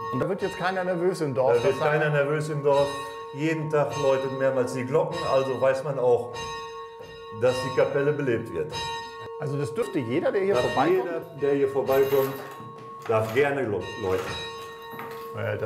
Und da wird jetzt keiner nervös im Da Dorf. wird keiner nervös im Dorf. Jeden Tag läuten mehrmals die Glocken, also weiß man auch, dass die Kapelle belebt wird. Also das dürfte jeder, der hier vorbeikommt. Jeder, der hier vorbeikommt, darf gerne läuten.